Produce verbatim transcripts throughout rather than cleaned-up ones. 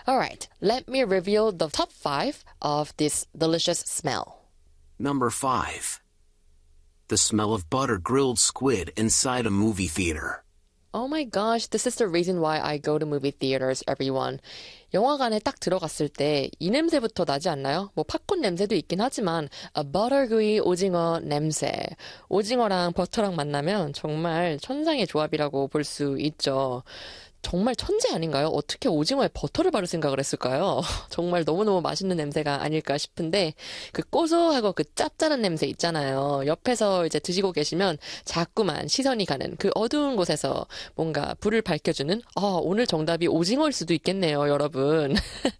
Alright, let me reveal the top five of this delicious smell. Number five. The smell of butter grilled squid inside a movie theater. Oh my gosh, this is the reason why I go to movie theaters, everyone. 영화관에 딱 들어갔을 때 이 냄새부터 나지 않나요? 뭐 팝콘 냄새도 있긴 하지만 a butter구이 오징어 냄새. 오징어랑 버터랑 만나면 정말 천상의 조합이라고 볼 수 있죠. 정말 천재 아닌가요? 어떻게 오징어에 버터를 바를 생각을 했을까요? 정말 너무너무 맛있는 냄새가 아닐까 싶은데 그 고소하고 그 짭짤한 냄새 있잖아요. 옆에서 이제 드시고 계시면 자꾸만 시선이 가는 그 어두운 곳에서 뭔가 불을 밝혀주는 아, 오늘 정답이 오징어일 수도 있겠네요, 여러분.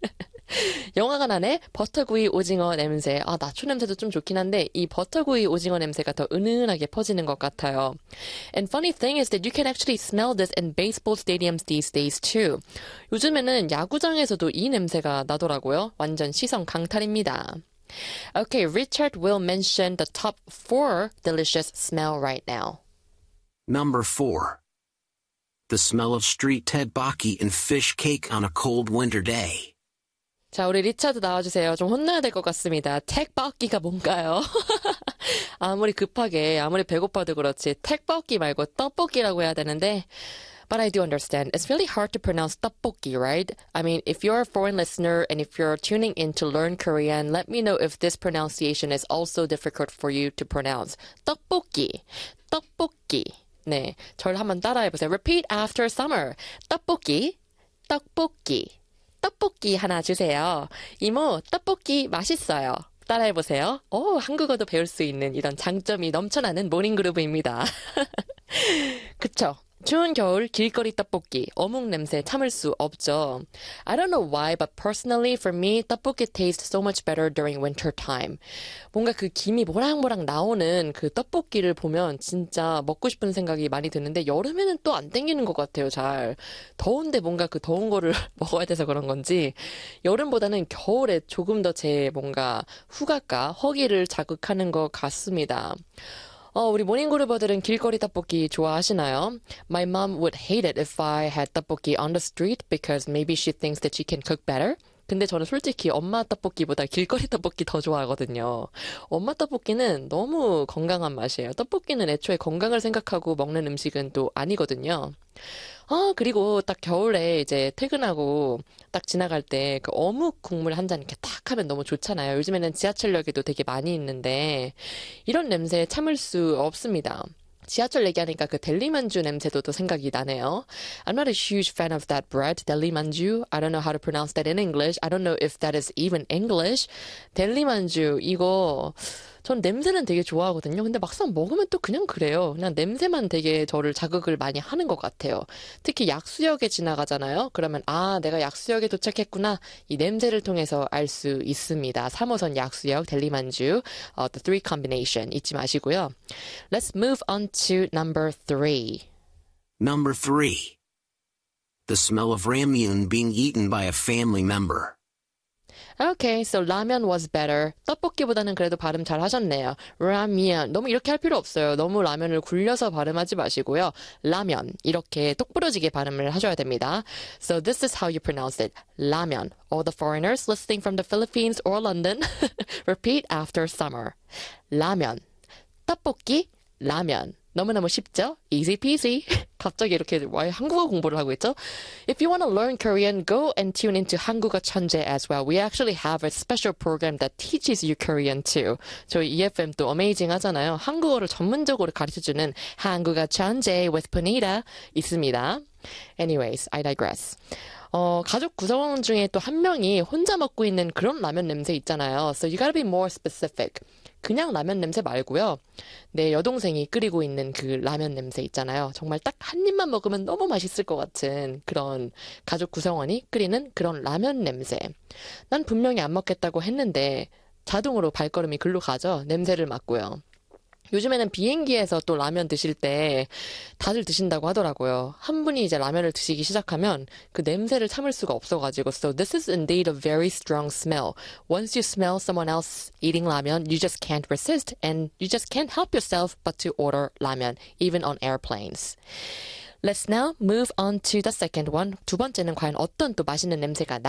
영화관 안에 버터구이 오징어 냄새. 아, 나초 냄새도 좀 좋긴 한데 이 버터구이 오징어 냄새가 더 은은하게 퍼지는 것 같아요. And funny thing is that you can actually smell this in baseball stadiums these days too. 요즘에는 야구장에서도 이 냄새가 나더라고요. 완전 시선 강탈입니다. Okay, Richard will mention the top four delicious smell right now. Number four. The smell of street tteokbokki and fish cake on a cold winter day. 자, 우리 리차드 나와주세요. 좀 혼나야 될 것 같습니다. 택볶이가 뭔가요? 아무리 급하게, 아무리 배고파도 그렇지 택볶이 말고 떡볶이라고 해야 되는데 But I do understand. It's really hard to pronounce 떡볶이, right? I mean, if you're a foreign listener and if you're tuning in to learn Korean, let me know if this pronunciation is also difficult for you to pronounce. 떡볶이, 떡볶이. 네, 저를 한번 따라해보세요. Repeat after summer. 떡볶이, 떡볶이. 떡볶이 하나 주세요. 이모, 떡볶이 맛있어요. 따라해보세요. 오, 한국어도 배울 수 있는 이런 장점이 넘쳐나는 모닝그루브입니다. 그쵸? 추운 겨울 길거리 떡볶이, 어묵 냄새 참을 수 없죠. I don't know why, but personally for me, 떡볶이 tastes so much better during winter time. 뭔가 그 김이 모락모락 나오는 그 떡볶이를 보면 진짜 먹고 싶은 생각이 많이 드는데 여름에는 또 안 땡기는 것 같아요, 잘. 더운데 뭔가 그 더운 거를 먹어야 돼서 그런 건지 여름보다는 겨울에 조금 더 제 뭔가 후각과 허기를 자극하는 것 같습니다. 어, 우리 모닝그루버들은 길거리 떡볶이 좋아하시나요? My mom would hate it if I had 떡볶이 on the street because maybe she thinks that she can cook better. 근데 저는 솔직히 엄마 떡볶이보다 길거리 떡볶이 더 좋아하거든요. 엄마 떡볶이는 너무 건강한 맛이에요. 떡볶이는 애초에 건강을 생각하고 먹는 음식은 또 아니거든요. 아, 그리고 딱 겨울에 이제 퇴근하고 딱 지나갈 때 그 어묵 국물 한 잔 이렇게 탁 하면 너무 좋잖아요. 요즘에는 지하철역에도 되게 많이 있는데 이런 냄새 참을 수 없습니다. 지하철 얘기하니까 그 델리만주 냄새도 또 생각이 나네요. I'm not a huge fan of that bread, 델리만주. I don't know how to pronounce that in English. I don't know if that is even English. 델리만주 이거 전 냄새는 되게 좋아하거든요. 근데 막상 먹으면 또 그냥 그래요. 그냥 냄새만 되게 저를 자극을 많이 하는 것 같아요. 특히 약수역에 지나가잖아요. 그러면 아, 내가 약수역에 도착했구나. 이 냄새를 통해서 알 수 있습니다. 삼 호선 약수역, 델리만주, uh, the three combination 잊지 마시고요. Let's move on to number three. Number three. The smell of ramyun being eaten by a family member. Okay, so 라면 was better. 떡볶이보다는 그래도 발음 잘 하셨네요. 라면. 너무 이렇게 할 필요 없어요. 너무 라면을 굴려서 발음하지 마시고요. 라면. 이렇게 똑부러지게 발음을 하셔야 됩니다. So this is how you pronounce it. 라면. All the foreigners listening from the Philippines or London, repeat after summer. 라면. 떡볶이, 라면. 너무너무 쉽죠? Easy peasy. 갑자기 이렇게 왜 한국어 공부를 하고 있죠? If you want to learn Korean, go and tune into 한국어 천재 as well. We actually have a special program that teaches you Korean too. 저희 이에프엠 또 어메이징 하잖아요. 한국어를 전문적으로 가르쳐주는 한국어 천재 with Punita 있습니다. Anyways, I digress. 어, 가족 구성원 중에 또 한 명이 혼자 먹고 있는 그런 라면 냄새 있잖아요. So you gotta be more specific. 그냥 라면 냄새 말고요. 내 여동생이 끓이고 있는 그 라면 냄새 있잖아요. 정말 딱 한 입만 먹으면 너무 맛있을 것 같은 그런 가족 구성원이 끓이는 그런 라면 냄새. 난 분명히 안 먹겠다고 했는데 자동으로 발걸음이 글로 가죠. 냄새를 맡고요. 요즘에는 비행기에서 또 라면 드실 때 다들 드신다고 하더라고요. 한 분이 이제 라면을 드시기 시작하면 그 냄새를 참을 수가 없어가지고 So this is indeed a very strong smell. Once you smell someone else eating 라면, you just can't resist and you just can't help yourself but to order 라면, even on airplanes. Let's now move on to the second one. 두 번째는 과연 어떤 또 맛있는 냄새가